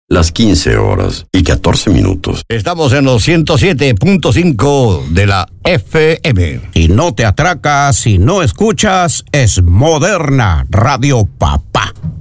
las 15:14. Estamos en los 107.5 de la FM. Y no te atracas si no escuchas Es Moderna Radio Papá.